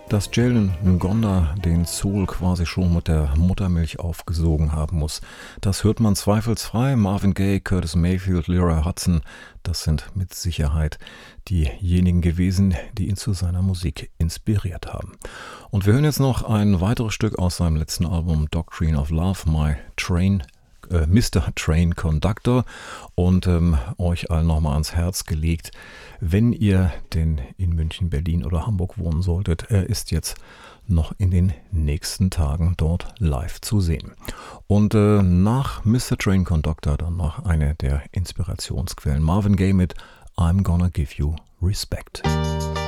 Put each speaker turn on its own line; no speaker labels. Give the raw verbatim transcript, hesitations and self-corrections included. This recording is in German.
Dass Jalen Ngonda den Soul quasi schon mit der Muttermilch aufgesogen haben muss, das hört man zweifelsfrei. Marvin Gaye, Curtis Mayfield, Lyra Hudson, das sind mit Sicherheit diejenigen gewesen, die ihn zu seiner Musik inspiriert haben. Und wir hören jetzt noch ein weiteres Stück aus seinem letzten Album Doctrine of Love, My Train äh, Mister Train Conductor, und ähm, euch allen nochmal ans Herz gelegt, wenn ihr denn in München, Berlin oder Hamburg wohnen solltet, er ist jetzt noch in den nächsten Tagen dort live zu sehen. Und äh, nach Mister Train Conductor dann noch eine der Inspirationsquellen, Marvin Gaye mit I'm Gonna Give You Respect.